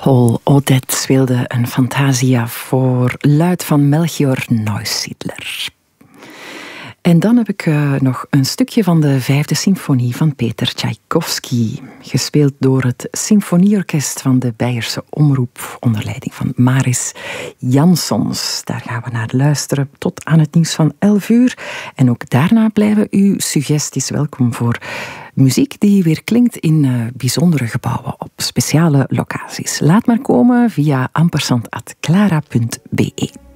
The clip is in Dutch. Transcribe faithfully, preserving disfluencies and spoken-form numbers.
Hol Odette speelde een Fantasia voor luid van Melchior Neusiedler. En dan heb ik uh, nog een stukje van de vijfde symfonie van Peter Tchaikovsky, gespeeld door het Symfonieorkest van de Beierse Omroep onder leiding van Maris Jansons. Daar gaan we naar luisteren tot aan het nieuws van elf uur. En ook daarna blijven uw suggesties welkom voor muziek die weer klinkt in uh, bijzondere gebouwen op speciale locaties. Laat maar komen via ampersand apenstaartje clara punt be.